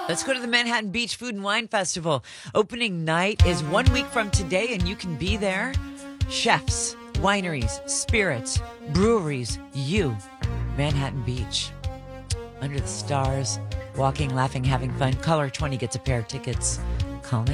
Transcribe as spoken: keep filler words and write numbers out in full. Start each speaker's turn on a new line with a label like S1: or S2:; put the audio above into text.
S1: Let's go to the Manhattan Beach Food and Wine Festival. Opening night is one week from today, and you can be there. Chefs, wineries, spirits, breweries, you, Manhattan Beach. Under the stars, walking, laughing, having fun. Caller twenty gets a pair of tickets. Call now.